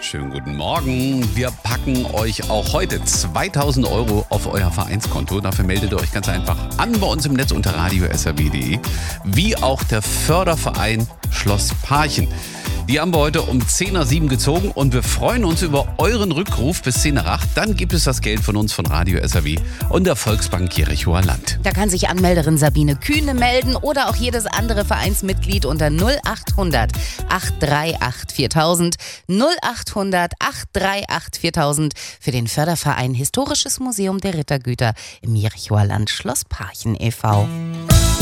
Schönen guten Morgen. Wir packen euch auch heute 2000 € auf euer Vereinskonto. Dafür meldet ihr euch ganz einfach an bei uns im Netz unter radio.srw.de. Wie auch der Förderverein Schloss Parchen. Die haben wir heute um 10:07 gezogen und wir freuen uns über euren Rückruf bis 10:08. Dann gibt es das Geld von uns von Radio SRW und der Volksbank Jerichoer Land. Da kann sich Anmelderin Sabine Kühne melden oder auch jedes andere Vereinsmitglied unter 0800 838 4000. 0800 838 4000 für den Förderverein Historisches Museum der Rittergüter im Jerichoer Land Schloss Parchen e.V.